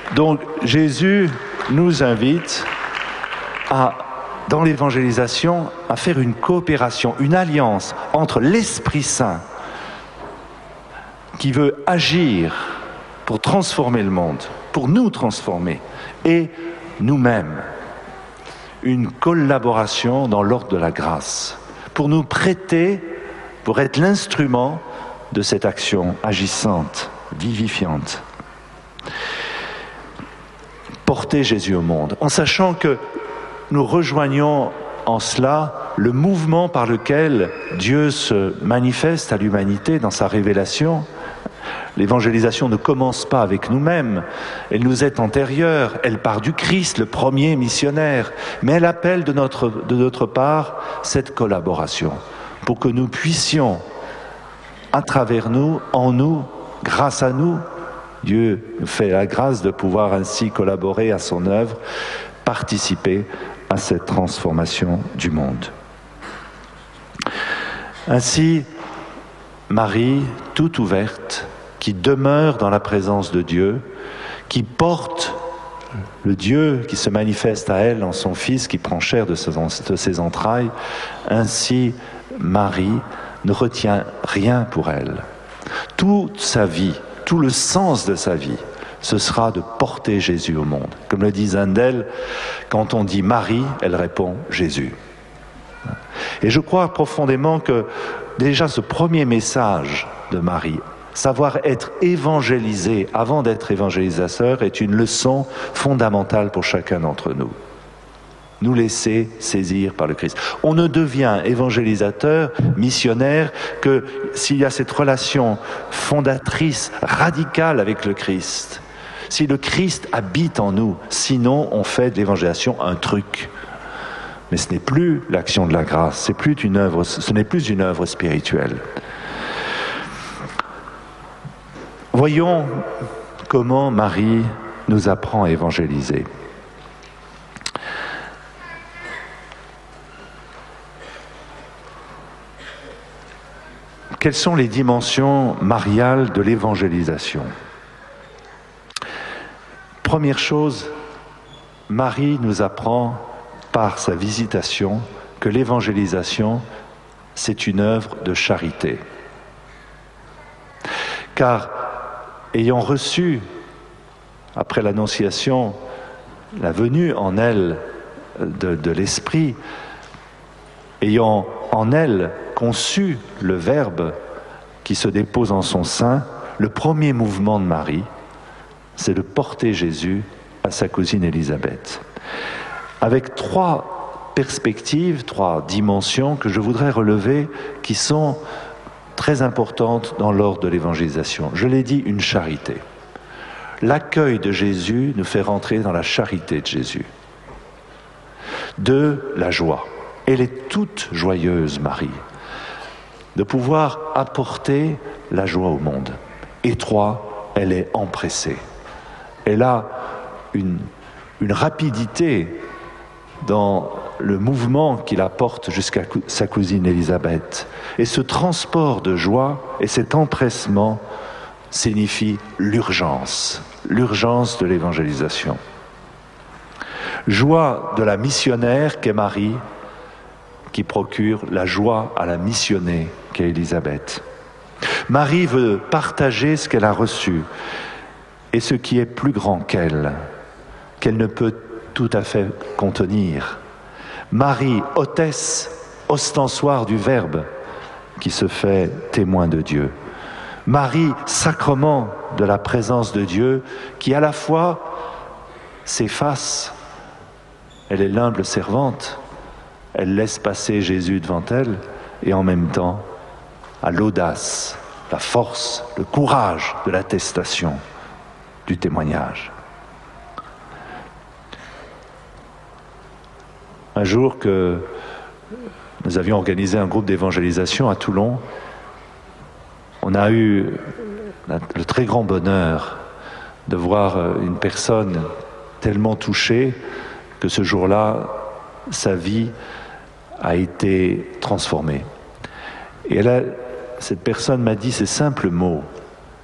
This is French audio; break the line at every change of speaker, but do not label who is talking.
Donc Jésus nous invite dans l'évangélisation à faire une coopération, une alliance entre l'Esprit Saint qui veut agir pour transformer le monde, pour nous transformer, et nous-mêmes. Une collaboration dans l'ordre de la grâce, pour nous prêter, pour être l'instrument de cette action agissante, vivifiante. Porter Jésus au monde, en sachant que nous rejoignons en cela le mouvement par lequel Dieu se manifeste à l'humanité dans sa révélation. L'évangélisation ne commence pas avec nous-mêmes, elle nous est antérieure, elle part du Christ, le premier missionnaire, mais elle appelle de notre part cette collaboration, pour que nous puissions, à travers nous, en nous, grâce à nous, Dieu nous fait la grâce de pouvoir ainsi collaborer à son œuvre, participer à cette transformation du monde. Ainsi, Marie, toute ouverte, qui demeure dans la présence de Dieu, qui porte le Dieu qui se manifeste à elle en son Fils, qui prend chair de ses entrailles, ainsi Marie ne retient rien pour elle. Toute sa vie, tout le sens de sa vie, ce sera de porter Jésus au monde. Comme le dit Zindel, quand on dit Marie, elle répond Jésus. Et je crois profondément que déjà ce premier message de Marie, savoir être évangélisé avant d'être évangélisateur, est une leçon fondamentale pour chacun d'entre nous. Nous laisser saisir par le Christ. On ne devient évangélisateur, missionnaire, que s'il y a cette relation fondatrice, radicale avec le Christ. Si le Christ habite en nous, sinon on fait de l'évangélisation un truc. Mais ce n'est plus l'action de la grâce, ce n'est plus une œuvre spirituelle. Voyons comment Marie nous apprend à évangéliser. Quelles sont les dimensions mariales de l'évangélisation ? Première chose, Marie nous apprend par sa visitation que l'évangélisation, c'est une œuvre de charité. Car ayant reçu, après l'Annonciation, la venue en elle de l'Esprit, ayant en elle conçu le Verbe qui se dépose en son sein, le premier mouvement de Marie, c'est de porter Jésus à sa cousine Élisabeth. Avec trois perspectives, trois dimensions que je voudrais relever, qui sont très importante dans l'ordre de l'évangélisation. Je l'ai dit, une charité. L'accueil de Jésus nous fait rentrer dans la charité de Jésus. 2, la joie. Elle est toute joyeuse, Marie, de pouvoir apporter la joie au monde. Et 3, elle est empressée. Elle a une rapidité dans le mouvement qu'il apporte jusqu'à sa cousine Élisabeth. Et ce transport de joie et cet empressement signifie l'urgence de l'évangélisation. Joie de la missionnaire qu'est Marie, qui procure la joie à la missionnée qu'est Élisabeth. Marie veut partager ce qu'elle a reçu et ce qui est plus grand qu'elle ne peut tout à fait contenir. Marie, hôtesse ostensoire du Verbe, qui se fait témoin de Dieu. Marie, sacrement de la présence de Dieu, qui à la fois s'efface, elle est l'humble servante, elle laisse passer Jésus devant elle, et en même temps a l'audace, la force, le courage de l'attestation, du témoignage. Un jour que nous avions organisé un groupe d'évangélisation à Toulon, on a eu le très grand bonheur de voir une personne tellement touchée que ce jour-là, sa vie a été transformée. Et cette personne m'a dit ces simples mots: